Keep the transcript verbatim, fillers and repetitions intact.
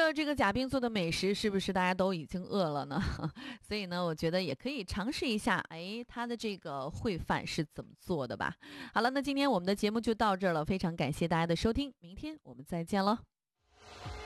了这个贾冰做的美食，是不是大家都已经饿了呢？所以呢，我觉得也可以尝试一下，哎，他的这个烩饭是怎么做的吧。好了，那今天我们的节目就到这儿了，非常感谢大家的收听，明天我们再见了。